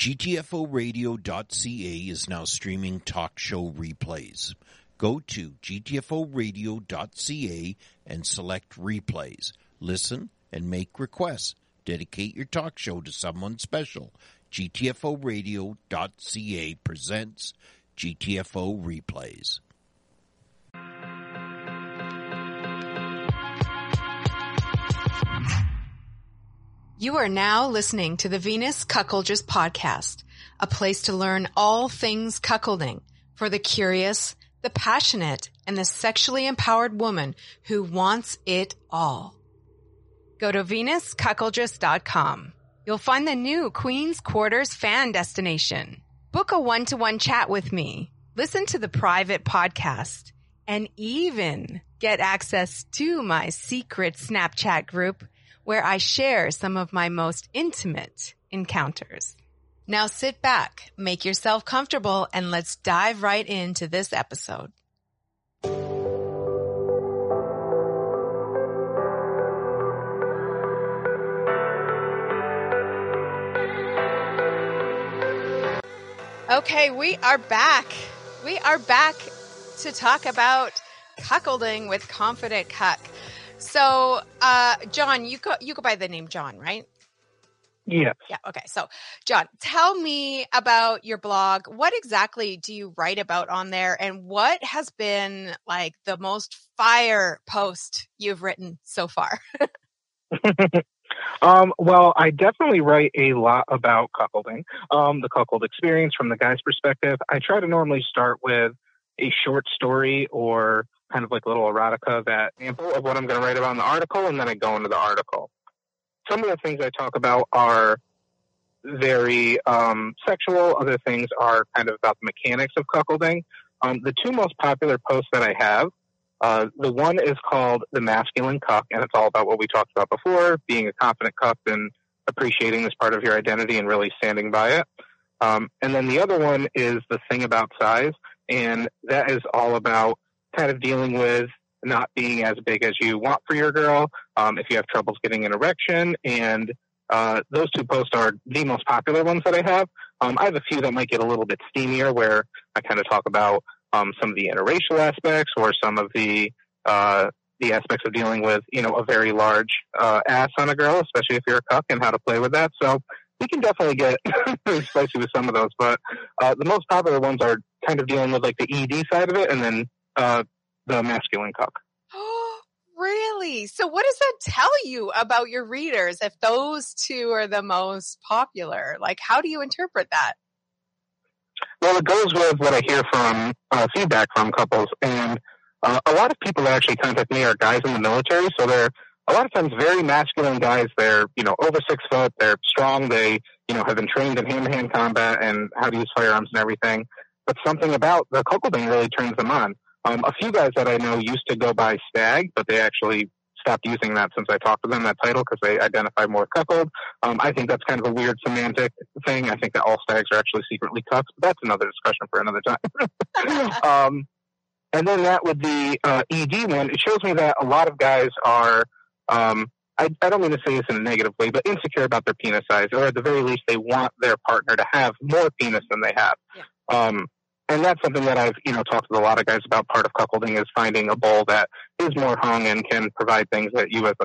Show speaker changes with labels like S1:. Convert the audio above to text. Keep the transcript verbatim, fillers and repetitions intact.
S1: G T F O radio dot C A is now streaming talk show replays. Go to G T F O radio dot C A and select replays. Listen and make requests. Dedicate your talk show to someone special. G T F O radio dot C A presents G T F O Replays.
S2: You are now listening to the Venus Cuckoldress Podcast, a place to learn all things cuckolding for the curious, the passionate, and the sexually empowered woman who wants it all. Go to venus cuckoldress dot com. You'll find the new Queen's Quarters fan destination. Book a one-to-one chat with me, listen to the private podcast, and even get access to my secret Snapchat group where I share some of my most intimate encounters. Now sit back, make yourself comfortable, and let's dive right into this episode. Okay, we are back. We are back to talk about cuckolding with Confident Cuck. So, uh, John, you go, you go by the name John, right?
S3: Yes.
S2: Yeah. Okay. So, John, tell me about your blog. What exactly do you write about on there? And what has been like the most fire post you've written so far?
S3: um, well, I definitely write a lot about cuckolding, um, the cuckold experience from the guy's perspective. I try to normally start with a short story or kind of like a little erotica, that example of what I'm going to write about in the article, and then I go into the article. Some of the things I talk about are very um, sexual. Other things are kind of about the mechanics of cuckolding. Um, the two most popular posts that I have, uh, the one is called The Masculine Cuck, and it's all about what we talked about before, being a confident cuck and appreciating this part of your identity and really standing by it. Um, and then the other one is The Thing About Size, and that is all about kind of dealing with not being as big as you want for your girl, um, if you have troubles getting an erection. And uh, those two posts are the most popular ones that I have. Um, I have a few that might get a little bit steamier, where I kind of talk about um, some of the interracial aspects or some of the uh, the aspects of dealing with, you know, a very large uh, ass on a girl, especially if you're a cuck, and how to play with that. So we can definitely get very spicy with some of those. But uh, the most popular ones are kind of dealing with like the E D side of it, and then Uh, the masculine cuck.
S2: Oh, really? So what does that tell you about your readers if those two are the most popular? Like, how do you interpret that?
S3: Well, it goes with what I hear from uh, feedback from couples. And uh, a lot of people that actually contact me are guys in the military. So they're a lot of times very masculine guys. They're, you know, over six foot. They're strong. They, you know, have been trained in hand-to-hand combat and how to use firearms and everything. But something about the cuckolding really turns them on. Um, a few guys that I know used to go by Stag, but they actually stopped using that since I talked to them, that title, because they identify more cuckold. Um, I think that's kind of a weird semantic thing. I think that all stags are actually secretly cucks, but that's another discussion for another time. um, and then that with the uh, E D one, it shows me that a lot of guys are, um, I, I don't mean to say this in a negative way, but insecure about their penis size, or at the very least, they want their partner to have more penis than they have.
S2: Yeah.
S3: Um, And that's something that I've, you know, talked with a lot of guys about. Part of cuckolding is finding a bowl that is more hung and can provide things that you as a